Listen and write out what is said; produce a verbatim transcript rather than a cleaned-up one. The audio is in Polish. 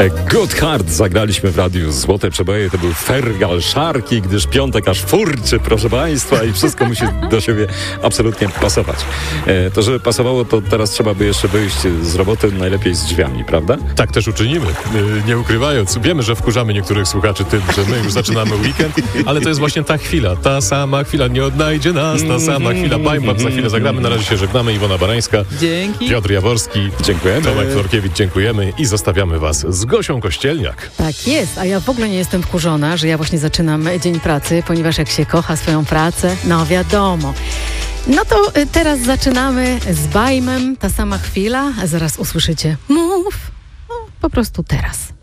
Good Heart zagraliśmy w radiu. Złote przeboje to był Fergal Szarki, gdyż piątek aż furczy, proszę państwa, i wszystko musi do siebie absolutnie pasować. E, to, żeby pasowało, to teraz trzeba by jeszcze wyjść z roboty, najlepiej z drzwiami, prawda? Tak też uczynimy, yy, nie ukrywając. Wiemy, że wkurzamy niektórych słuchaczy tym, że my już zaczynamy weekend, ale to jest właśnie ta chwila, ta sama chwila, nie odnajdzie nas, ta sama chwila. Bajbam, za chwilę zagramy, na razie się żegnamy. Iwona Barańska, Dzięki. Piotr Jaworski, Dziękujemy. Tomek Florkiewicz, dziękujemy i zostawiamy was z Gosią Kościelniak. Tak jest, a ja w ogóle nie jestem wkurzona, że ja właśnie zaczynam dzień pracy, ponieważ jak się kocha swoją pracę, no wiadomo. No to y, teraz zaczynamy z Bajmem, ta sama chwila, a zaraz usłyszycie mów, no, po prostu teraz.